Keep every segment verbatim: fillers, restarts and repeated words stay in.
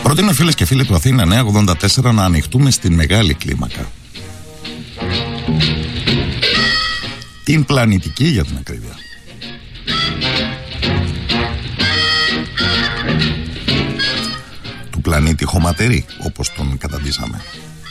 Προτείνω, φίλες και φίλοι του Αθήνα εννιακόσια ογδόντα τέσσερα, να ανοιχτούμε στην μεγάλη κλίμακα. Την πλανητική, για την ακρίβεια. Του πλανήτη χωματερή, όπως τον καταντήσαμε.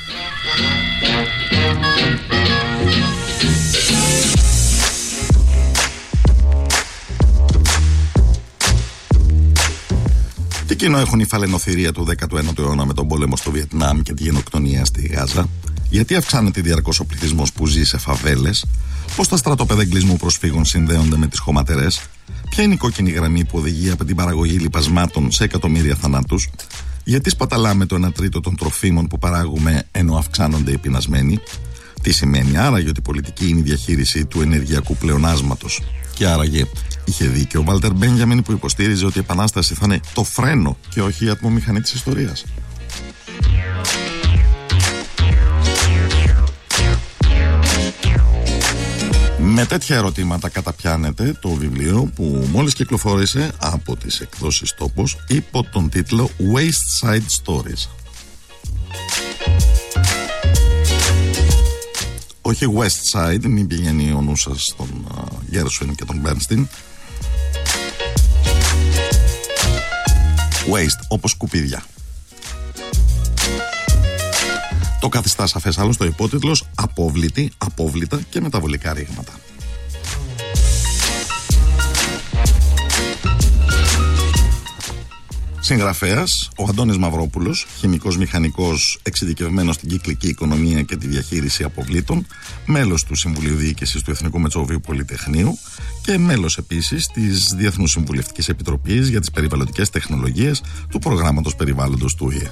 Τι κοινό έχουν οι φαλαινοθυρία του δέκατου ένατου αιώνα με τον πόλεμο στο Βιετνάμ και τη γενοκτονία στη Γάζα? Γιατί αυξάνεται διαρκώς ο πληθυσμός που ζει σε φαβέλες? Πώς τα στρατόπεδα εγκλισμού προσφύγων συνδέονται με τις χωματερές? Ποια είναι η κόκκινη γραμμή που οδηγεί από την παραγωγή λιπασμάτων σε εκατομμύρια θανάτους? Γιατί σπαταλάμε το ένα τρίτο των τροφίμων που παράγουμε ενώ αυξάνονται οι πεινασμένοι? Τι σημαίνει άραγε ότι η πολιτική είναι η διαχείριση του ενεργειακού πλεονάσματος? Και άραγε είχε δίκιο ο Βάλτερ Μπένιαμιν που υποστήριζε ότι η Επανάσταση θα είναι το φρένο και όχι η ατμομηχανή της ιστορίας? Με τέτοια ερωτήματα καταπιάνεται το βιβλίο που μόλις κυκλοφόρησε από τις εκδόσεις Τόπος υπό τον τίτλο Waste Side Stories. Όχι West Side, μην πηγαίνει ο νους σας στον Γκέρσουιν και τον Μπέρνστιν. Waste, όπως σκουπίδια. Το καθιστά σαφές άλλωστε ο υπότιτλος «Απόβλητη, απόβλητα και μεταβολικά ρήγματα». Συγγραφέας ο Αντώνης Μαυρόπουλος, χημικός μηχανικός εξειδικευμένος στην κυκλική οικονομία και τη διαχείριση αποβλήτων, μέλος του Συμβουλίου Διοίκησης του Εθνικού Μετσοβίου Πολυτεχνείου και μέλος επίσης της Διεθνούς Συμβουλευτικής Επιτροπής για τις Περιβαλλοντικές Τεχνολογίες του Προγράμματος Περιβάλλοντος του Ο Η Ε.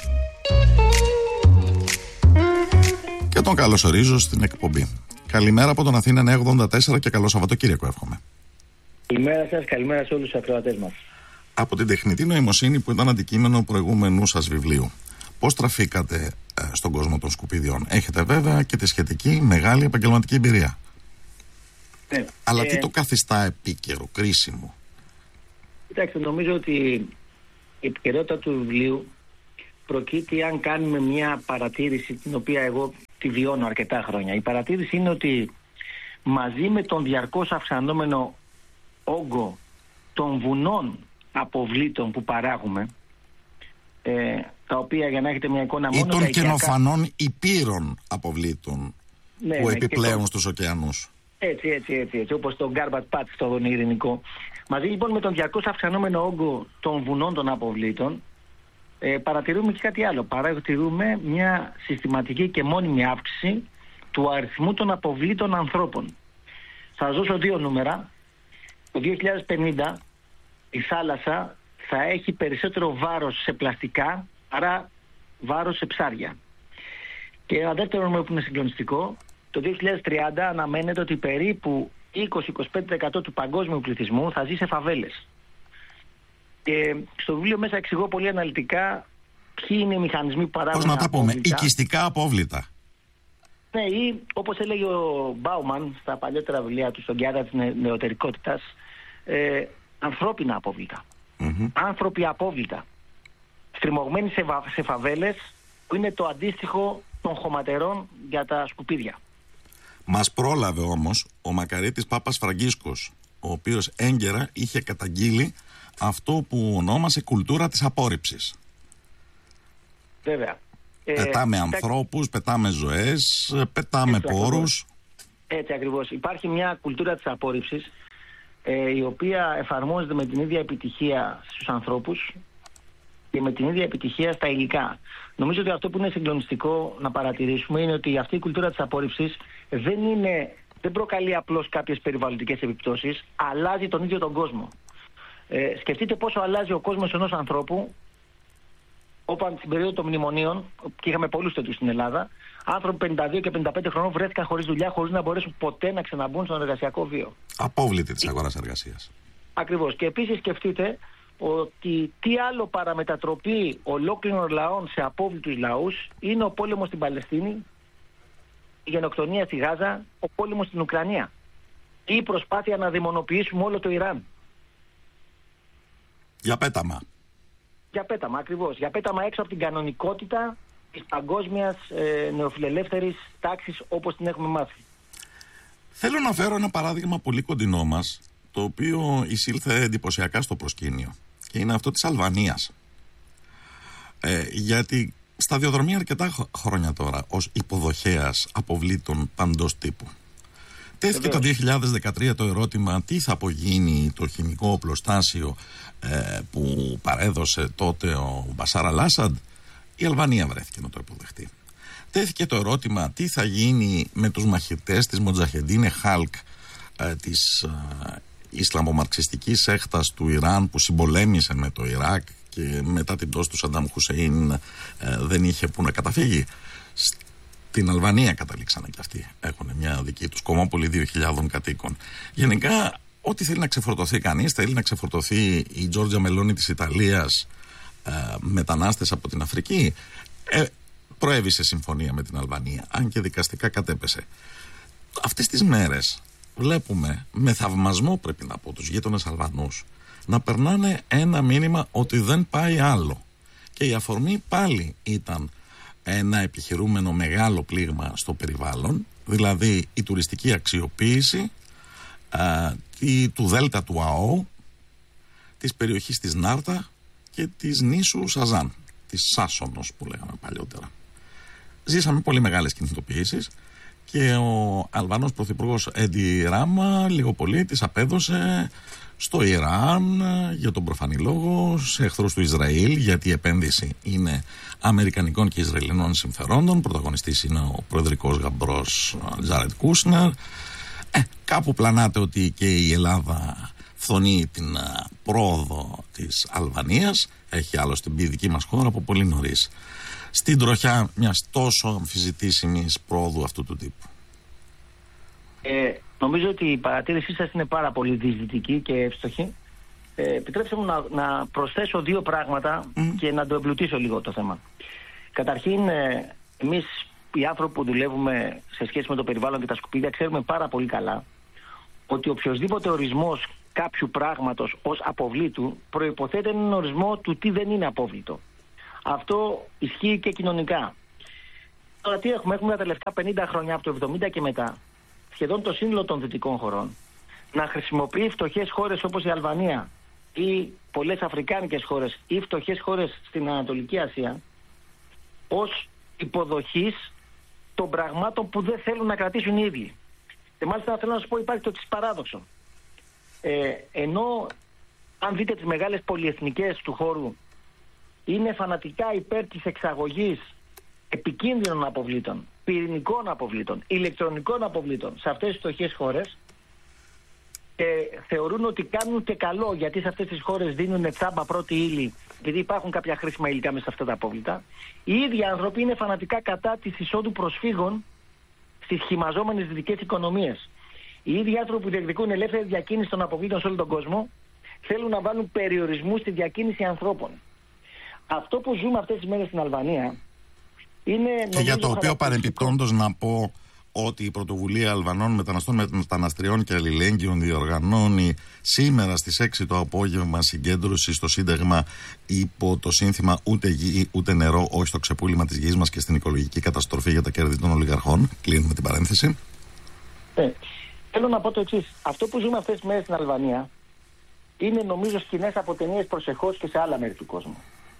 Και τον καλωσορίζω στην εκπομπή. Καλημέρα από τον Αθήνα εννιακόσια ογδόντα τέσσερα και καλό Σαββατοκύριακο εύχομαι. Καλημέρα σας, καλημέρα σε όλους τους ακροατές μας. Από την τεχνητή νοημοσύνη που ήταν αντικείμενο προηγούμενου σας βιβλίου, πώς τραφήκατε ε, στον κόσμο των σκουπιδιών? Έχετε βέβαια και τη σχετική μεγάλη επαγγελματική εμπειρία. Ναι. Αλλά ε... τι το καθιστά επίκαιρο, κρίσιμο? Κοιτάξτε, νομίζω ότι η επικαιρότητα του βιβλίου προκύπτει αν κάνουμε μια παρατήρηση την οποία εγώ τη βιώνω αρκετά χρόνια. Η παρατήρηση είναι ότι μαζί με τον διαρκώς αυξανόμενο όγκο των βουνών αποβλήτων που παράγουμε, ε, τα οποία, για να έχετε μια εικόνα, ή μόνο των τα καινοφανών υπήρων αποβλήτων, ναι, που ναι, επιπλέουν το... στους ωκεανούς. Έτσι, έτσι, έτσι, έτσι, όπως το Γκάρμπατ Πατ στο Ειρηνικό. Μαζί λοιπόν με τον διαρκώς αυξανόμενο όγκο των βουνών των αποβλήτων, ε, παρατηρούμε και κάτι άλλο. Παρατηρούμε μια συστηματική και μόνιμη αύξηση του αριθμού των αποβλήτων ανθρώπων. Θα σας δώσω δύο νούμερα. Το δύο χιλιάδες πενήντα η θάλασσα θα έχει περισσότερο βάρος σε πλαστικά παρά βάρος σε ψάρια. Και ένα δεύτερο νούμερο που είναι συγκλονιστικό, το δύο χιλιάδες τριάντα αναμένεται ότι περίπου είκοσι με είκοσι πέντε τοις εκατό του παγκόσμιου πληθυσμού θα ζει σε φαβέλες. Και στο βιβλίο μέσα εξηγώ πολύ αναλυτικά ποιοι είναι οι μηχανισμοί που παράγουν. Πώς να τα πούμε, απόβλητα. οικιστικά απόβλητα. Ναι, ή όπως έλεγε ο Μπάουμαν στα παλιότερα βιβλία του στον Κιάδα της Νεωτερικότητας, ε, ανθρώπινα απόβλητα. Mm-hmm. Άνθρωποι απόβλητα. Στριμωγμένοι σε, βα, σε φαβέλες που είναι το αντίστοιχο των χωματερών για τα σκουπίδια. Μας πρόλαβε όμως ο μακαρίτης Πάπας Φραγκίσκος, ο οποίος έγκαιρα είχε καταγγείλει αυτό που ονόμασε κουλτούρα της απόρριψης. Βέβαια. Πετάμε ε, ανθρώπους, πετάμε ζωές, πετάμε έτσι πόρους. Ακριβώς. Έτσι ακριβώς. Υπάρχει μια κουλτούρα της απόρριψης, ε, η οποία εφαρμόζεται με την ίδια επιτυχία στους ανθρώπους και με την ίδια επιτυχία στα υλικά. Νομίζω ότι αυτό που είναι συγκλονιστικό να παρατηρήσουμε είναι ότι αυτή η κουλτούρα της απόρριψης δεν, είναι, δεν προκαλεί απλώς κάποιες περιβαλλοντικές επιπτώσεις, αλλάζει τον ίδιο τον κόσμο. Ε, σκεφτείτε πόσο αλλάζει ο κόσμος ενός ανθρώπου όταν στην περίοδο των μνημονίων, και είχαμε πολλούς τέτοιους στην Ελλάδα, άνθρωποι πενήντα δύο και πενήντα πέντε χρονών βρέθηκαν χωρίς δουλειά, χωρίς να μπορέσουν ποτέ να ξαναμπούν στον εργασιακό βίο. Απόβλητη της αγοράς εργασίας. Ακριβώς. Και επίσης σκεφτείτε ότι τι άλλο παραμετατροπή ολόκληρων λαών σε απόβλητους λαούς είναι ο πόλεμος στην Παλαιστίνη, η γενοκτονία στη Γάζα, ο πόλεμος στην Ουκρανία ή η προσπάθεια να δαιμονοποιήσουμε όλο το Ιράν. Για πέταμα. Για πέταμα, ακριβώς. Για πέταμα έξω από την κανονικότητα της παγκόσμιας ε, νεοφιλελεύθερης τάξης όπως την έχουμε μάθει. Θέλω να φέρω ένα παράδειγμα πολύ κοντινό μας, το οποίο εισήλθε εντυπωσιακά στο προσκήνιο, και είναι αυτό της Αλβανίας. Ε, γιατί σταδιοδρομεί αρκετά χρόνια τώρα ως υποδοχέας αποβλήτων παντός τύπου. Τέθηκε το δύο χιλιάδες δεκατρία το ερώτημα τι θα απογίνει το χημικό οπλοστάσιο ε, που παρέδωσε τότε ο Μπασάρ Αλ-Άσαντ. Η Αλβανία βρέθηκε να το υποδεχτεί. Τέθηκε το ερώτημα τι θα γίνει με τους μαχητές της Μοτζαχεντίνε Χάλκ, ε, της ε, Ισλαμομαρξιστικής έκτας του Ιράν, που συμπολέμησε με το Ιράκ και μετά την πτώση του Σαντάμ Χουσέιν ε, δεν είχε που να καταφύγει. Στην Αλβανία καταλήξανε κι αυτοί. Έχουν μια δική τους κομμόπολη δύο χιλιάδων κατοίκων. Γενικά, ό,τι θέλει να ξεφορτωθεί κανείς, θέλει να ξεφορτωθεί η Τζόρτζια Μελόνι της Ιταλίας, ε, μετανάστες από την Αφρική, ε, προέβησε συμφωνία με την Αλβανία, αν και δικαστικά κατέπεσε. Αυτές τις μέρες βλέπουμε με θαυμασμό, πρέπει να πω, τους γείτονες Αλβανούς να περνάνε ένα μήνυμα ότι δεν πάει άλλο. Και η αφορμή πάλι ήταν ένα επιχειρούμενο μεγάλο πλήγμα στο περιβάλλον, δηλαδή η τουριστική αξιοποίηση α, τη, του Δέλτα του ΑΟ, της περιοχής της Νάρτα και της νήσου Σαζάν, της Σάσονος που λέγαμε παλιότερα. Ζήσαμε πολύ μεγάλες κινητοποιήσεις και ο Αλβανός πρωθυπουργός Έντι Ράμα λίγο πολύ τις απέδωσε στο Ιράν για τον προφανή λόγο, σε εχθρούς του Ισραήλ, γιατί η επένδυση είναι αμερικανικών και ισραηλινών συμφερόντων. Πρωταγωνιστής είναι ο προεδρικός γαμπρός Τζάρετ Κούσνερ. Ε, κάπου πλανάται ότι και η Ελλάδα φθονεί την πρόοδο της Αλβανίας. Έχει άλλωστε μπει η δική μας χώρα από πολύ νωρίς στην τροχιά μιας τόσο αμφισβητήσιμης πρόοδου αυτού του τύπου. Ε, νομίζω ότι η παρατήρησή σας είναι πάρα πολύ διεισδυτική και εύστοχη. Ε, επιτρέψτε μου να, να προσθέσω δύο πράγματα mm. και να το εμπλουτίσω λίγο το θέμα. Καταρχήν, ε, εμείς οι άνθρωποι που δουλεύουμε σε σχέση με το περιβάλλον και τα σκουπίδια ξέρουμε πάρα πολύ καλά ότι οποιοσδήποτε ορισμός κάποιου πράγματος ως αποβλήτου προϋποθέτει έναν ορισμό του τι δεν είναι απόβλητο. Αυτό ισχύει και κοινωνικά. Τώρα τι έχουμε, έχουμε τα τελευταία πενήντα χρόνια από το εβδομήντα και μετά σχεδόν το σύνολο των δυτικών χωρών να χρησιμοποιεί φτωχές χώρες όπως η Αλβανία ή πολλές αφρικάνικες χώρες ή φτωχές χώρες στην Ανατολική Ασία ως υποδοχής των πραγμάτων που δεν θέλουν να κρατήσουν οι ίδιοι. Και μάλιστα θέλω να σας πω, υπάρχει το εξής παράδοξο. Ε, ενώ αν δείτε τις μεγάλες πολυεθνικές του χώρου είναι φανατικά υπέρ της εξαγωγής επικίνδυνων αποβλήτων, πυρηνικών αποβλήτων, ηλεκτρονικών αποβλήτων σε αυτές τις φτωχές χώρες, και θεωρούν ότι κάνουν και καλό, γιατί σε αυτές τις χώρες δίνουν τσάμπα πρώτη ύλη, επειδή υπάρχουν κάποια χρήσιμα υλικά μέσα σε αυτά τα απόβλητα. Οι ίδιοι άνθρωποι είναι φανατικά κατά της εισόδου προσφύγων στις χυμαζόμενες δυτικές οικονομίες. Οι ίδιοι άνθρωποι που διεκδικούν ελεύθερη διακίνηση των αποβλήτων σε όλο τον κόσμο θέλουν να βάλουν περιορισμούς στη διακίνηση ανθρώπων. Αυτό που ζούμε αυτές τις μέρες στην Αλβανία είναι... Και για το οποίο παρεμπιπτόντως να πω ότι η Πρωτοβουλία Αλβανών Μεταναστών, Μεταναστριών και Αλληλέγγυων διοργανώνει σήμερα στις έξι το απόγευμα συγκέντρωση στο Σύνταγμα υπό το σύνθημα «Ούτε γη, ούτε νερό, όχι στο ξεπούλημα της γης μας και στην οικολογική καταστροφή για τα κέρδη των ολιγαρχών». Κλείνουμε την παρένθεση. Ε, θέλω να πω το εξής. Αυτό που ζούμε αυτές τις μέρες στην Αλβανία είναι, νομίζω, σκηνές από ταινίες προσεχώς και σε άλλα μέρη του κόσμου.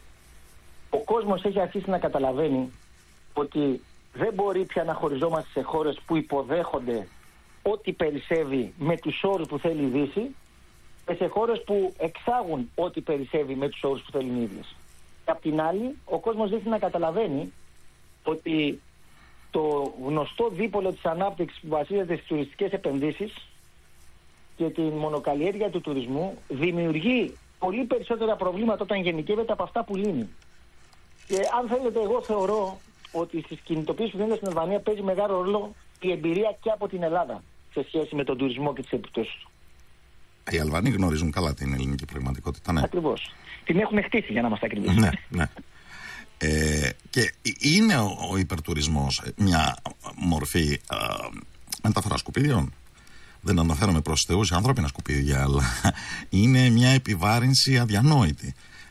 Ο κόσμος έχει αρχίσει να καταλαβαίνει ότι δεν μπορεί πια να χωριζόμαστε σε χώρες που υποδέχονται ό,τι περισσεύει με τους όρους που θέλει η Δύση και σε χώρες που εξάγουν ό,τι περισσεύει με τους όρους που θέλουν οι ίδιες. Και απ' την άλλη, ο κόσμος δείχνει να καταλαβαίνει ότι το γνωστό δίπολο της ανάπτυξης που βασίζεται στις τουριστικές επενδύσεις και την μονοκαλλιέργεια του τουρισμού δημιουργεί πολύ περισσότερα προβλήματα όταν γενικεύεται από αυτά που λύνει. Και αν θέλετε, εγώ θεωρώ ότι στις κινητοποιήσεις που γίνονται στην Αλβανία παίζει μεγάλο ρόλο η εμπειρία και από την Ελλάδα σε σχέση με τον τουρισμό και τις επιπτώσεις του. Οι Αλβανοί γνωρίζουν καλά την ελληνική πραγματικότητα, ναι. Ακριβώς. Την έχουν χτίσει, για να είμαστε ακριβείς. Ναι, ναι. Ε, και είναι ο, ο υπερτουρισμός μια μορφή ε, μεταφορά σκουπίδιων. Δεν αναφέρομαι προς θεούς ανθρώπινα σκουπίδια, αλλά είναι μια επιβάρυνση αδιανόητη.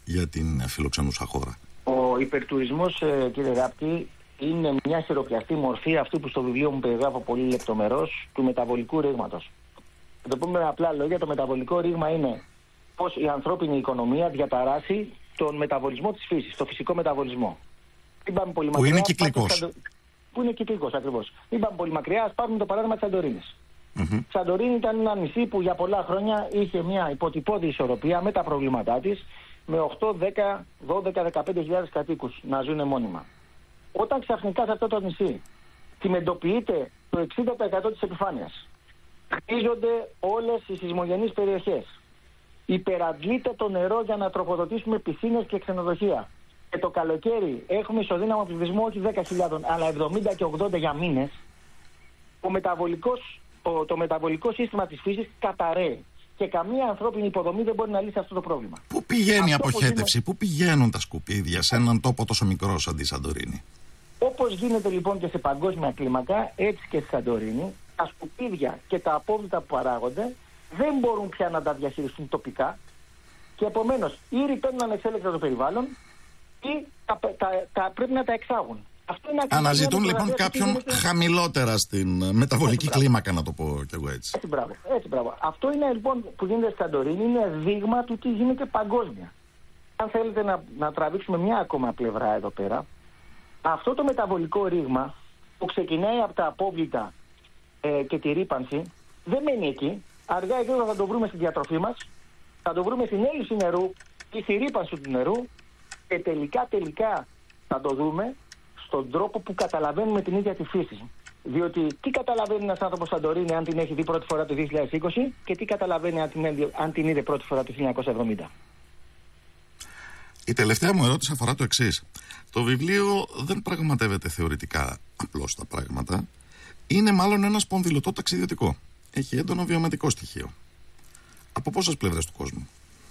για την φιλοξενούσα χώρα. Ο υπερτουρισμός, κύριε Ράπτη, είναι μια χειροπιαστή μορφή αυτού που στο βιβλίο μου περιγράφω πολύ λεπτομερώς, του μεταβολικού ρήγματος. Θα το πούμε με απλά λόγια, το μεταβολικό ρήγμα είναι πώς η ανθρώπινη οικονομία διαταράσσει τον μεταβολισμό της φύσης, το φυσικό μεταβολισμό. Μην πάμε πολύ που μακριά, είναι κυκλικός. Σαντο... Που είναι κυκλικός ακριβώς. Μην πάμε πολύ μακριά, ας πάρουμε το παράδειγμα της Σαντορίνης. Mm-hmm. Σαντορίνη ήταν ένα νησί που για πολλά χρόνια είχε μια υποτυπώδη ισορροπία με τα προβλήματά της, με οκτώ, δέκα, δώδεκα, δεκαπέντε χιλιάδες κατοίκους να ζουν μόνιμα. Όταν ξαφνικά σε αυτό το νησί κυμεντοποιείται το εξήντα τοις εκατό της επιφάνειας, χτίζονται όλες οι σεισμογενείς περιοχές, υπεραντλείται το νερό για να τροφοδοτήσουμε πισίνες και ξενοδοχεία, και το καλοκαίρι έχουμε ισοδύναμο πληθυσμό όχι δέκα χιλιάδες αλλά εβδομήντα και ογδόντα για μήνες, ο μεταβολικός, το, το μεταβολικό σύστημα της φύσης καταραίει. Και καμία ανθρώπινη υποδομή δεν μπορεί να λύσει αυτό το πρόβλημα. Πού πηγαίνει η αποχέτευση, είναι... πού πηγαίνουν τα σκουπίδια σε έναν τόπο τόσο μικρό σαν τη Σαντορίνη? Όπως γίνεται λοιπόν και σε παγκόσμια κλίμακα, έτσι και στη Σαντορίνη, τα σκουπίδια και τα απόβλητα που παράγονται δεν μπορούν πια να τα διαχειριστούν τοπικά και επομένως ή ρηπαίνουν ανεξέλεγκτα το περιβάλλον ή τα, τα, τα, τα, πρέπει να τα εξάγουν. Αναζητούν λοιπόν κάποιον γίνεται... χαμηλότερα στην μεταβολική έτσι, κλίμακα, να το πω κι εγώ έτσι. Έτσι μπράβο, έτσι μπράβο. Αυτό είναι λοιπόν που γίνεται στη Σαντορίνη, είναι δείγμα του τι γίνεται παγκόσμια. Αν θέλετε να, να τραβήξουμε μια ακόμα πλευρά εδώ πέρα, αυτό το μεταβολικό ρήγμα που ξεκινάει από τα απόβλητα ε, και τη ρύπανση δεν μένει εκεί. Αργά ή γρήγορα θα το βρούμε στη διατροφή μας, θα το βρούμε στην έλλειψη νερού ή στη ρύπανση του νερού και τελικά τελικά θα το δούμε στον τρόπο που καταλαβαίνουμε την ίδια τη φύση. Διότι τι καταλαβαίνει ένας άνθρωπος Σαντορίνη αν την έχει δει πρώτη φορά το δύο χιλιάδες είκοσι και τι καταλαβαίνει αν την, αν την είδε πρώτη φορά το χίλια εννιακόσια εβδομήντα. Η τελευταία μου ερώτηση αφορά το εξής. Το βιβλίο δεν πραγματεύεται θεωρητικά απλώς τα πράγματα. Είναι μάλλον ένα σπονδυλωτό ταξιδιωτικό. Έχει έντονο βιωματικό στοιχείο. Από πόσες πλευρές του κόσμου?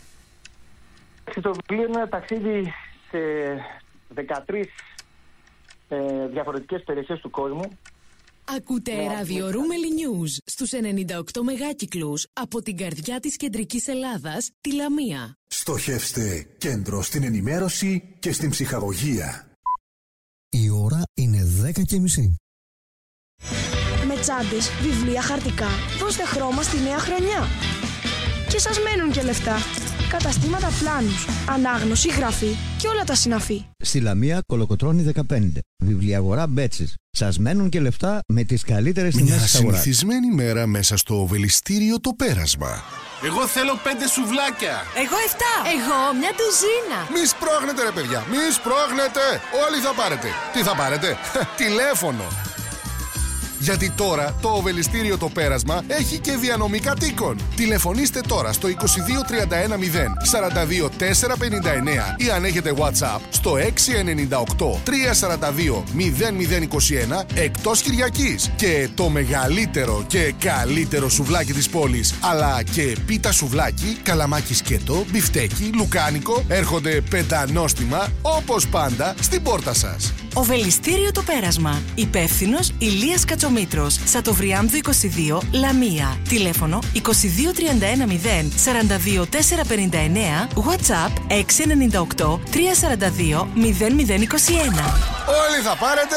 Το βιβλίο είναι ένα ταξίδι σε δεκατρείς ε, διαφορετικές περιοχές του κόσμου. Ακούτε Radio Ρούμελι News στους ενενήντα οκτώ μεγάκυκλους από την καρδιά της κεντρικής Ελλάδας, τη Λαμία. Στοχεύστε κέντρο στην ενημέρωση και στην ψυχαγωγία. Η ώρα είναι δέκα και μισή. Με τσάντες, βιβλία, χαρτικά, δώστε χρώμα στη νέα χρονιά. Και σας μένουν και λεφτά. Καταστήματα πλάνους, ανάγνωση, γραφή και όλα τα συναφή. Στη Λαμία, Κολοκοτρώνη δεκαπέντε. Βιβλιαγορά Μπέτσης. Σας μένουν και λεφτά με τις καλύτερες τιμές της αγοράς. Μια συνηθισμένη μέρα μέσα στο Οβελιστήριο Το Πέρασμα. Εγώ θέλω πέντε σουβλάκια. Εγώ εφτά. Εγώ μια ντουζίνα. Μη σπρώχνετε ρε παιδιά, μη σπρώχνετε. Όλοι θα πάρετε. Τι θα πάρετε? Τηλέφωνο. Γιατί τώρα το Οβελιστήριο Το Πέρασμα έχει και διανομή κατοίκων. Τηλεφωνήστε τώρα στο είκοσι δύο τριάντα ένα μηδέν σαράντα δύο τετρακόσια πενήντα εννέα ή αν έχετε WhatsApp στο έξι εννιά οκτώ τρία σαράντα δύο μηδέν μηδέν είκοσι ένα εκτός Κυριακής. Και το μεγαλύτερο και καλύτερο σουβλάκι της πόλης, αλλά και πίτα σουβλάκι, καλαμάκι σκέτο, μπιφτέκι, λουκάνικο έρχονται πεντανόστιμα όπως πάντα στην πόρτα σας. Οβελιστήριο Το Πέρασμα. Υπεύθυνος Ηλίας Κατσομήτρος. Σατοβριάμδου είκοσι δύο, Λαμία. Τηλέφωνο είκοσι δύο τριάντα ένα μηδέν σαράντα δύο τετρακόσια πενήντα εννέα. WhatsApp έξι εννιά οκτώ τρία σαράντα δύο μηδέν μηδέν είκοσι ένα. Όλοι θα πάρετε.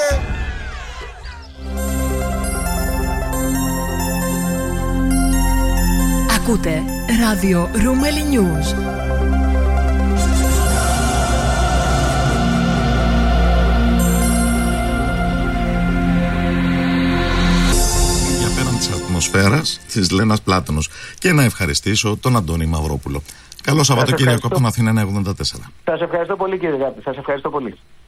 Ακούτε Radio Ρούμελι News. Ατμοσφαίρας της Λένας Πλάτωνος. Και να ευχαριστήσω τον Αντώνη Μαυρόπουλο. Καλό Σαββατοκύριακο από τον Αθήνα ογδόντα τέσσερα. Σας ευχαριστώ πολύ κύριε Γάπη, σας ευχαριστώ πολύ.